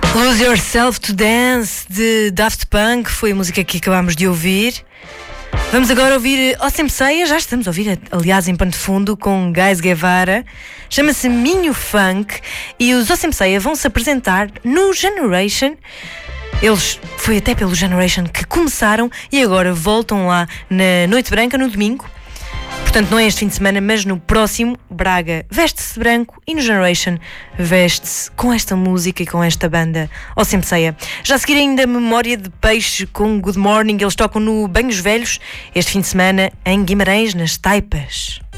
Lose Yourself to Dance de Daft Punk foi a música que acabámos de ouvir. Vamos agora ouvir Awesome Ceia, já estamos a ouvir, aliás, em pano de fundo, com Guys Guevara. Chama-se Minho Funk e os Awesome Ceia vão se apresentar no Generation. Foi até pelo Generation que começaram e agora voltam lá na Noite Branca, no domingo. Portanto, não é este fim de semana, mas no próximo. Braga veste-se de branco e no Generation veste-se com esta música e com esta banda Awesome Ceia. Já a seguir ainda Memória de Peixe com Good Morning. Eles tocam no Banhos Velhos este fim de semana em Guimarães, nas Taipas.